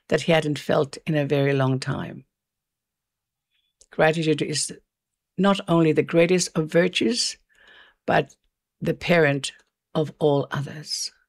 that he hadn't felt in a very long time. Gratitude is not only the greatest of virtues, but the parent of all others.